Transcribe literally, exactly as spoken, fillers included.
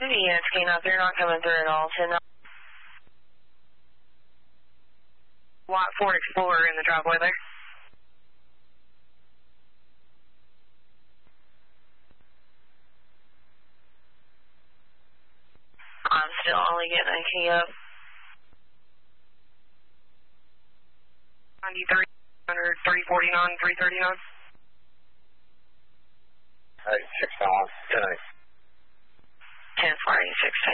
units came up. They're not coming through at all. ten Lot four Explorer in the driveway there. I'm still only getting a key up. ninety-three hundred, three forty-nine, three thirty-nine. Hey, six nine, ten eight. ten forty, six